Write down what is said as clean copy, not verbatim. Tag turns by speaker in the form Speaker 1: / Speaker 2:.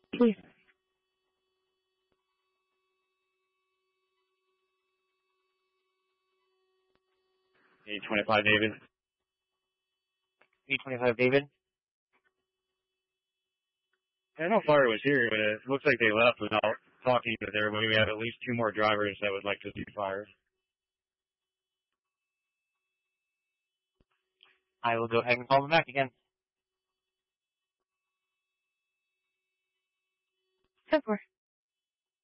Speaker 1: Please.
Speaker 2: 825 David.
Speaker 3: 825 David.
Speaker 2: I know fire was here, but it looks like they left without talking with everybody. We have at least 2 more drivers that would like to see fire.
Speaker 3: I will go ahead and call them back again.
Speaker 1: 10-4.